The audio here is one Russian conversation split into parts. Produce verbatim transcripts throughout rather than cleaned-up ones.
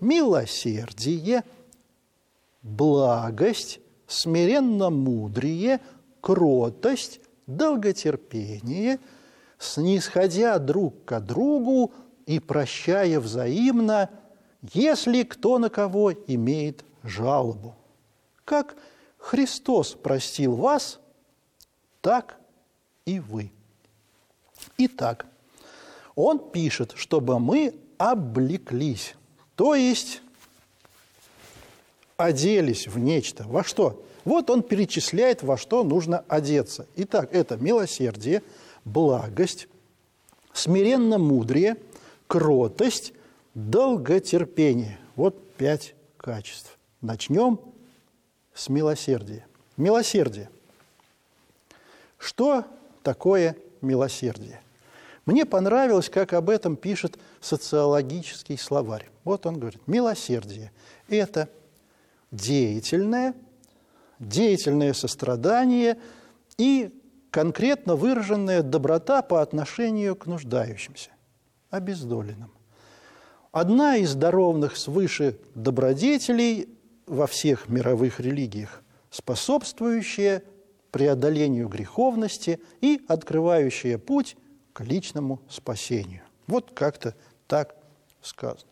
милосердие, благость, смиренномудрие, кротость, долготерпение, снисходя друг к другу и прощая взаимно, если кто на кого имеет жалобу. Как Христос простил вас, так и вы. Итак, он пишет, чтобы мы облеклись, то есть оделись в нечто. Во что? Вот он перечисляет, во что нужно одеться. Итак, это милосердие, благость, смиренномудрие, кротость, долготерпение. Вот пять качеств. Начнем с милосердия. Милосердие. Что такое милосердие? Мне понравилось, как об этом пишет социологический словарь. Вот он говорит, милосердие – это деятельное, деятельное сострадание и конкретно выраженная доброта по отношению к нуждающимся, обездоленным. Одна из дарованных свыше добродетелей во всех мировых религиях, способствующая преодолению греховности и открывающая путь к личному спасению. Вот как-то так сказано.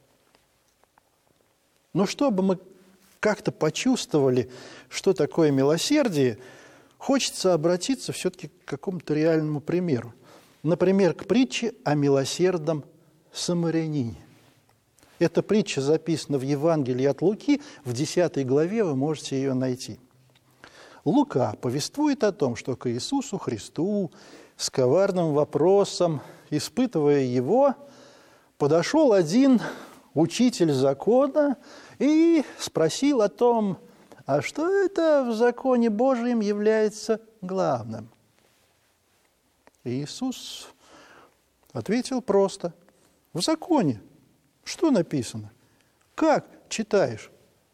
Но чтобы мы как-то почувствовали, что такое милосердие, хочется обратиться все-таки к какому-то реальному примеру. Например, к притче о милосердном самарянине. Эта притча записана в Евангелии от Луки, в десятой главе вы можете ее найти. Лука повествует о том, что к Иисусу Христу с коварным вопросом, испытывая его, подошел один учитель закона и спросил о том, а что это в законе Божьем является главным? И Иисус ответил просто, в законе. Что написано? Как читаешь?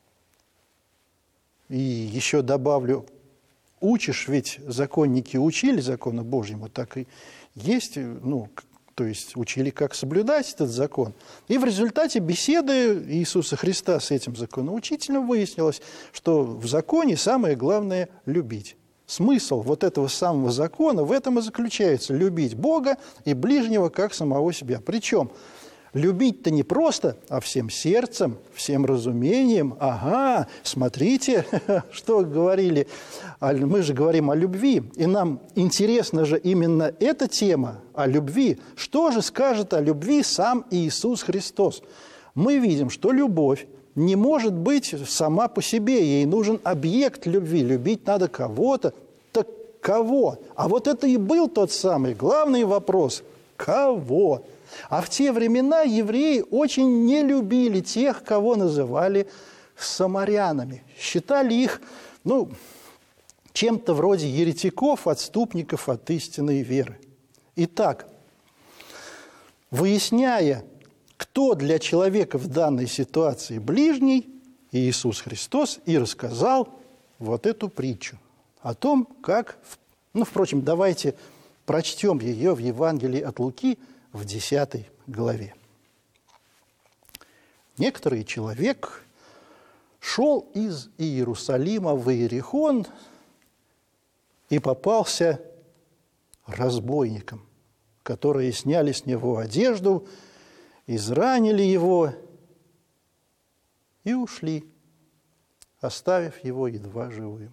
И еще добавлю, учишь, ведь законники учили закону Божьему, так и есть, ну, то есть учили, как соблюдать этот закон. И в результате беседы Иисуса Христа с этим законоучителем выяснилось, что в законе самое главное – любить. Смысл вот этого самого закона в этом и заключается – любить Бога и ближнего, как самого себя. Причем любить-то не просто, а всем сердцем, всем разумением. Ага, смотрите, что говорили. Мы же говорим о любви. И нам интересна же именно эта тема о любви. Что же скажет о любви сам Иисус Христос? Мы видим, что любовь не может быть сама по себе. Ей нужен объект любви. Любить надо кого-то. Так кого? А вот это и был тот самый главный вопрос. Кого? А в те времена евреи очень не любили тех, кого называли самарянами. Считали их, ну, чем-то вроде еретиков, отступников от истинной веры. Итак, выясняя, кто для человека в данной ситуации ближний, Иисус Христос и рассказал вот эту притчу о том, как... Ну, впрочем, давайте прочтем ее в Евангелии от Луки, в десятой главе. Некоторый человек шел из Иерусалима в Иерихон и попался разбойникам, которые сняли с него одежду, изранили его и ушли, оставив его едва живым.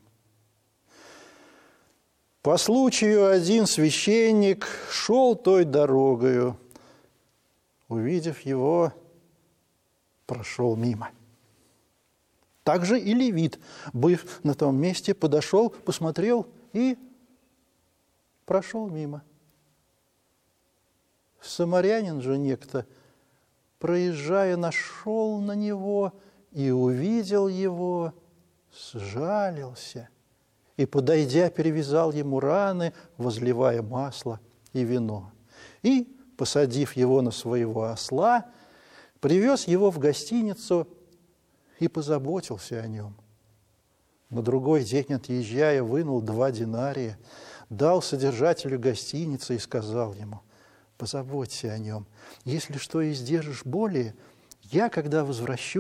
По случаю один священник шел той дорогою, увидев его, прошел мимо. Также и левит, быв на том месте, подошел, посмотрел и прошел мимо. Самарянин же некто, проезжая, нашел на него и увидел его, сжалился. И, подойдя, перевязал ему раны, возливая масло и вино. И, посадив его на своего осла, привез его в гостиницу и позаботился о нем. На другой день, отъезжая, вынул два динария, дал содержателю гостиницы и сказал ему: «Позаботься о нем. Если что издержишь более, я, когда возвращу,